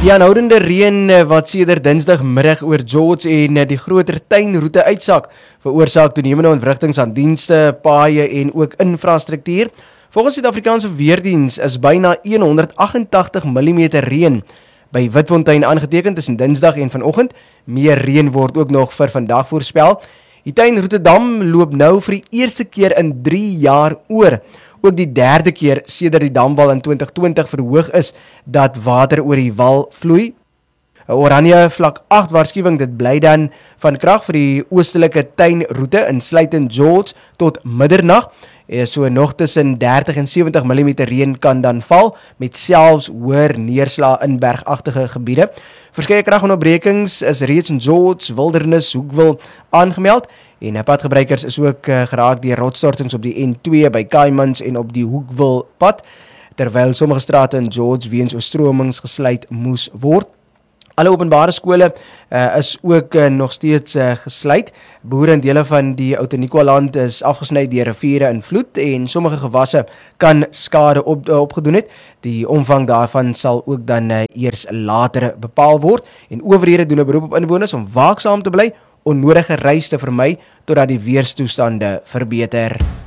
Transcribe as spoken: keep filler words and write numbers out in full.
Die aanhoudende reën wat sedert Dinsdagmiddag oor George en die groter tuinroete uitsak, veroorsaak toenemende ontwrigtings aan dienste, paaie en ook infrastruktuur. Volgens Suid-Afrikaanse Weerdiens is byna honderdagentagtig millimeter reën by Witfontein aangeteken tussen Dinsdag en vanoggend. Meer reën word ook nog vir vandag voorspel. Die tuinroete dam loop nou vir die eerste keer in drie jaar oor. Ook die derde keer sedert die damwal in twintig twintig verhoog is dat water oor die wal vloei. 'n Oranje vlak agt waarskuwing, dit bly dan van krag vir die oostelike tuinroete insluitend George tot middernag. So nog tussen dertig en sewentig millimeter reën kan dan val, met selfs hoër neerslae in bergagtige gebiede. Verskeie kragonderbrekings is reeds in George, Wildernis, Hoekville aangemeld. En padgebruikers is ook uh, geraak deur rotsstortings op die N twee by Kaimans en op die Hoekville pad, terwyl sommige strate in George weens oorstromings gesluit moes word. Alle openbare skole uh, is ook uh, nog steeds uh, gesluit. Boere in dele van die Outeniqua-land is afgesny deur riviere in vloed en sommige gewasse kan skade op, uh, opgedoen het. Die omvang daarvan sal ook dan uh, eers later bepaal word. En owerhede doen 'n beroep op inwoners om waaksaam te bly, onnodige reis te vermy totdat die weerstoestande verbeter.